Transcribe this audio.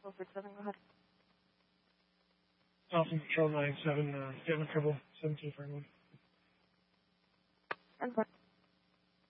Wilford 7, go ahead. Alpha Control 9-7, getting in trouble, 1741. And